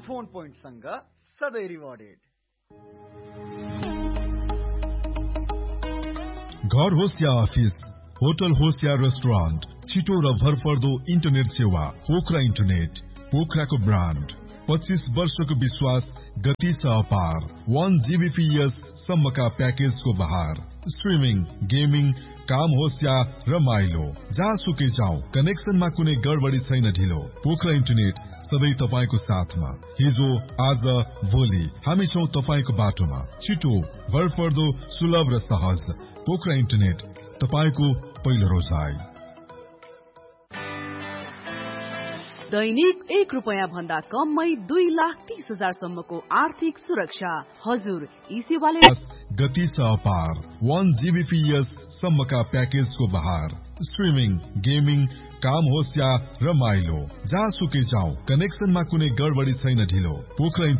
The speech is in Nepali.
फोन पोइन्टसँग सधैँ रिवार्डेड। घर होस् या अफिस, होटल होस् या रेस्टुरेन्ट, छिटो र भरपर्दो इन्टरनेट सेवा पोखरा इन्टरनेट। पोखराको ब्रान्ड, 25 वर्षको विश्वास, गति छ अपार। 1 Gbps सम्मका प्याकेजको बहार। स्ट्रिमिङ, गेमिङ, काम होस् या रमाइलो, जहाँसुकै जाउँ, कनेक्सनमा कुनै गडबडी छैन ढिलो। पोखरा इन्टरनेट सधैँ तपाईको साथमा। हिजो, आज, भोलि हामी छौं तपाईको बाटोमा। छिटो, भरपर्दो, सुलभ र सहज। पोखरा इन्टरनेट, तपाईको पहिलो रोजाइ। दैनिक ₹1 भन्दा कममै 2,30,000 सम्मको आर्थिक सुरक्षा। हजुर, यी सेवाले गति छ अपार। 1 Gbps सम्मका प्याकेजको बहार। स्ट्रिमिङ, गेमिङ, काम होस् या रमाइलो, जहाँसुकै जाउँ, कनेक्सनमा कुनै गडबडी छैन ढिलो। पोखरा